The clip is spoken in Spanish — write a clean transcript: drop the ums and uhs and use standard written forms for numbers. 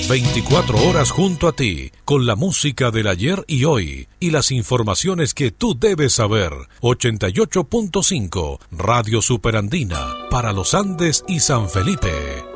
24 horas junto a ti, con la música del ayer y hoy, y las informaciones que tú debes saber. 88.5, Radio Superandina, para los Andes y San Felipe.